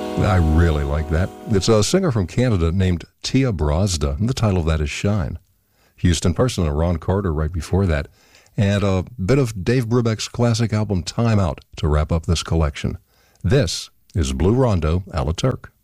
I really like that. It's a singer from Canada named Tia Brazda, and the title of that is Shine. Houston Person and Ron Carter right before that, and a bit of Dave Brubeck's classic album Time Out to wrap up this collection. This is Blue Rondo a la Turk.